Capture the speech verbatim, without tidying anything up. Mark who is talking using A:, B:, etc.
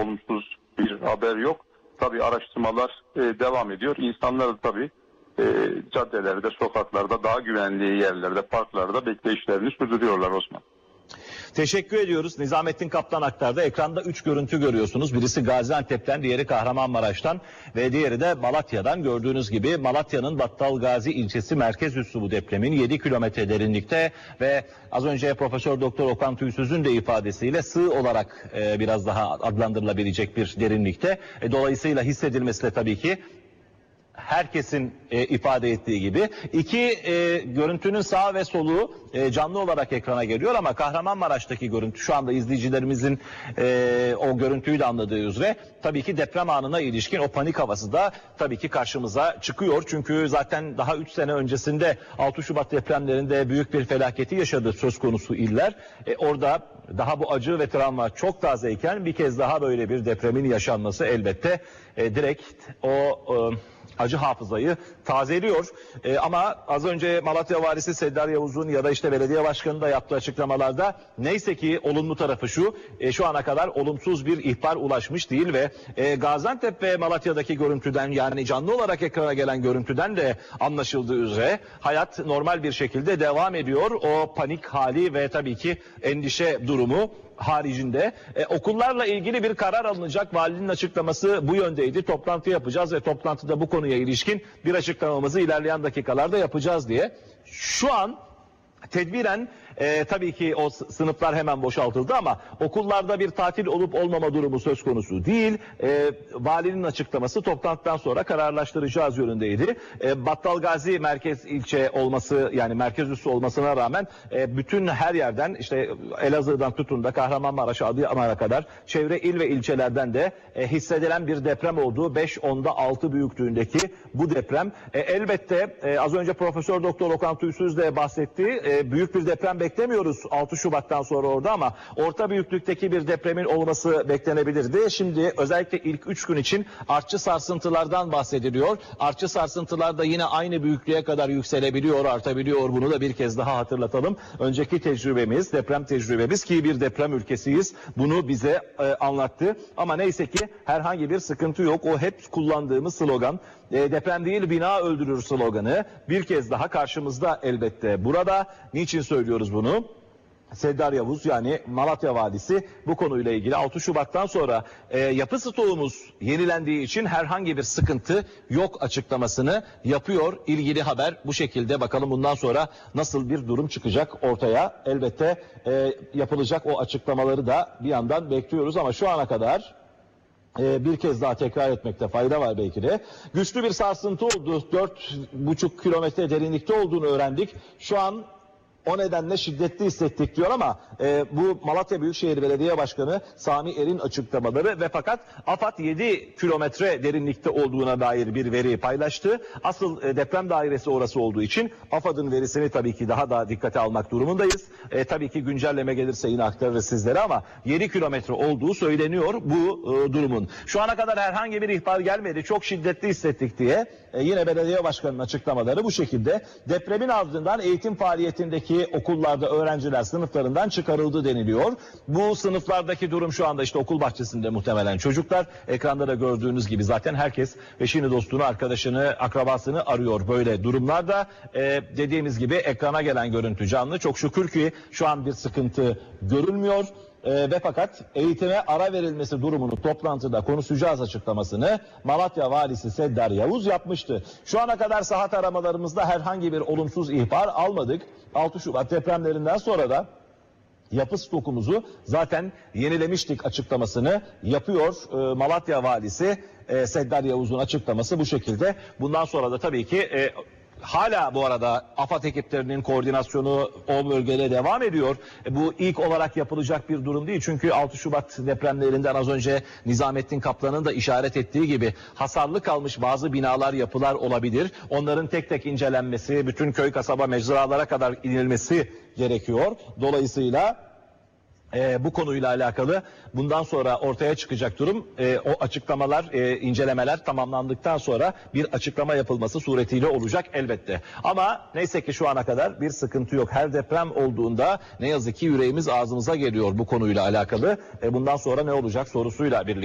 A: olumsuz bir haber yok. Tabii araştırmalar e, devam ediyor. İnsanlar da tabii e, caddelerde, sokaklarda, daha güvenli yerlerde, parklarda bekleyişlerini sürdürüyorlar Osman.
B: Teşekkür ediyoruz. Nizamettin Kaptan aktardı. Ekranda üç görüntü görüyorsunuz. Birisi Gaziantep'ten, diğeri Kahramanmaraş'tan ve diğeri de Malatya'dan. Gördüğünüz gibi Malatya'nın Battalgazi ilçesi merkez üssü bu depremin yedi kilometre derinlikte ve az önce Profesör Doktor Okan Tüysüz'ün de ifadesiyle sığ olarak e, biraz daha adlandırılabilecek bir derinlikte. E, dolayısıyla hissedilmesi de tabii ki herkesin e, ifade ettiği gibi. İki e, görüntünün sağ ve solu e, canlı olarak ekrana geliyor ama Kahramanmaraş'taki görüntü şu anda izleyicilerimizin e, o görüntüyü de anladığı üzere tabii ki deprem anına ilişkin o panik havası da tabii ki karşımıza çıkıyor. Çünkü zaten daha üç sene öncesinde altı Şubat depremlerinde büyük bir felaketi yaşadı söz konusu iller. E, orada daha bu acı ve travma çok tazeyken bir kez daha böyle bir depremin yaşanması elbette e, direkt o e, acı hafızayı tazeliyor. E, ama az önce Malatya Valisi Seddar Yavuz'un ya da işte belediye başkanı da yaptığı açıklamalarda neyse ki olumlu tarafı şu, e, şu ana kadar olumsuz bir ihbar ulaşmış değil ve e, Gaziantep ve Malatya'daki görüntüden, yani canlı olarak ekrana gelen görüntüden de anlaşıldığı üzere hayat normal bir şekilde devam ediyor. O panik hali ve tabii ki endişe durumu haricinde e, okullarla ilgili bir karar alınacak. Valinin açıklaması bu yöndeydi. Toplantı yapacağız ve toplantıda bu konuya ilişkin bir açıklamamızı ilerleyen dakikalarda yapacağız diye. Şu an tedbiren e, tabii ki o sınıflar hemen boşaltıldı ama okullarda bir tatil olup olmama durumu söz konusu değil. E, valinin açıklaması toplantıdan sonra kararlaştıracağız yönündeydi. E, Battalgazi merkez ilçe olması, yani merkez üssü olmasına rağmen e, bütün her yerden, işte Elazığ'dan tutun da Kahramanmaraş'a, Adıyaman'a kadar çevre il ve ilçelerden de e, hissedilen bir deprem olduğu, beş onda altı büyüklüğündeki bu deprem. E, elbette e, az önce Profesör Doktor Okan Tüysüz de bahsetti. E, büyük bir deprem beklemiyoruz altı Şubat'tan sonra orada ama orta büyüklükteki bir depremin olması beklenebilirdi. Şimdi özellikle ilk üç gün için artçı sarsıntılardan bahsediliyor. Artçı sarsıntılar da yine aynı büyüklüğe kadar yükselebiliyor, artabiliyor. Bunu da bir kez daha hatırlatalım. Önceki tecrübemiz, deprem tecrübemiz ki bir deprem ülkesiyiz, bunu bize e, anlattı. Ama neyse ki herhangi bir sıkıntı yok. O hep kullandığımız slogan, e, deprem değil bina öldürür sloganı bir kez daha karşımızda elbette. Burada niçin söylüyoruz bunu? Seddar Yavuz, yani Malatya Valisi bu konuyla ilgili altı Şubat'tan sonra e, yapı stoğumuz yenilendiği için herhangi bir sıkıntı yok açıklamasını yapıyor. İlgili haber bu şekilde. Bakalım bundan sonra nasıl bir durum çıkacak ortaya. Elbette e, yapılacak o açıklamaları da bir yandan bekliyoruz ama şu ana kadar Ee, bir kez daha tekrar etmekte fayda var belki de. Güçlü bir sarsıntı oldu. dört buçuk kilometre derinlikte olduğunu öğrendik. Şu an o nedenle şiddetli hissettik diyor ama e, bu Malatya Büyükşehir Belediye Başkanı Sami Er'in açıklamaları ve fakat AFAD yedi kilometre derinlikte olduğuna dair bir veri paylaştı. Asıl e, deprem dairesi orası olduğu için AFAD'ın verisini tabii ki daha da dikkate almak durumundayız. E, tabii ki güncelleme gelirse yine aktarırız sizlere ama yedi kilometre olduğu söyleniyor bu e, durumun. Şu ana kadar herhangi bir ihbar gelmedi. Çok şiddetli hissettik diye e, yine belediye başkanının açıklamaları bu şekilde. Depremin ardından eğitim faaliyetindeki okullarda öğrenciler sınıflarından çıkarıldı deniliyor. Bu sınıflardaki durum şu anda işte okul bahçesinde muhtemelen çocuklar. Ekranda da gördüğünüz gibi zaten herkes eşini, dostunu, arkadaşını, akrabasını arıyor böyle durumlarda. Ee, dediğimiz gibi ekrana gelen görüntü canlı. Çok şükür ki şu an bir sıkıntı görülmüyor. Ee, ve fakat eğitime ara verilmesi durumunu toplantıda konuşacağız açıklamasını Malatya Valisi Seddar Yavuz yapmıştı. Şu ana kadar sahat aramalarımızda herhangi bir olumsuz ihbar almadık. altı Şubat depremlerinden sonra da yapı stokumuzu zaten yenilemiştik açıklamasını yapıyor e, Malatya Valisi e, Seddar Yavuz'un açıklaması bu şekilde. Bundan sonra da tabii ki e, hala bu arada AFAD ekiplerinin koordinasyonu o bölgede devam ediyor. E, bu ilk olarak yapılacak bir durum değil. Çünkü altı Şubat depremlerinden az önce Nizamettin Kaplan'ın da işaret ettiği gibi hasarlı kalmış bazı binalar, yapılar olabilir. Onların tek tek incelenmesi, bütün köy, kasaba, mecralara kadar inilmesi gerekiyor. Dolayısıyla Ee, bu konuyla alakalı bundan sonra ortaya çıkacak durum e, o açıklamalar, e, incelemeler tamamlandıktan sonra bir açıklama yapılması suretiyle olacak elbette. Ama neyse ki şu ana kadar bir sıkıntı yok. Her deprem olduğunda ne yazık ki yüreğimiz ağzımıza geliyor bu konuyla alakalı. E, bundan sonra ne olacak sorusuyla birlikte.